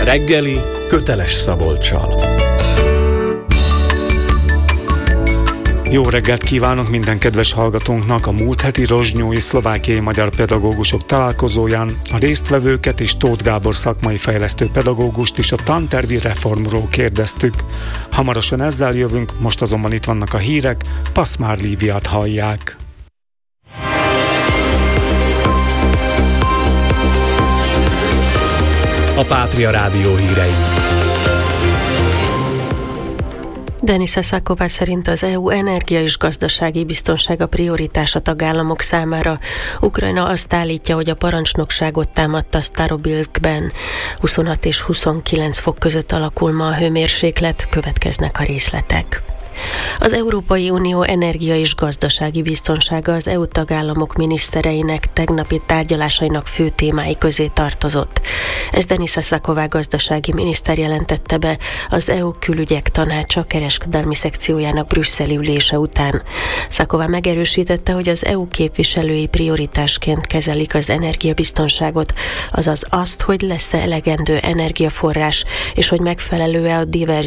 reggeli Köteles Szabolccsal. Jó reggelt kívánok minden kedves hallgatónknak! A múlt heti rozsnyói szlovákiai magyar pedagógusok találkozóján a résztvevőket és Tóth Gábor szakmai fejlesztő pedagógust is a tantervi reformról kérdeztük. Hamarosan ezzel jövünk, most azonban itt vannak a hírek, Paszmár Líviát hallják. A Pátria Rádió hírei. Denisa Szaková szerint az EU energia és gazdasági biztonsága prioritás a tagállamok számára. Ukrajna azt állítja, hogy a parancsnokságot támadta Starobilskben. 26 és 29 fok között alakul ma a hőmérséklet, következnek a részletek. Az Európai Unió energia és gazdasági biztonsága az EU tagállamok minisztereinek tegnapi tárgyalásainak fő témái közé tartozott. Ez Denisa Szaková gazdasági miniszter jelentette be az EU külügyek tanácsa kereskedelmi szekciójának brüsszeli ülése után. Szaková megerősítette, hogy az EU képviselői prioritásként kezelik az energiabiztonságot, azaz azt, hogy lesz-e elegendő energiaforrás, és hogy megfelelő-e a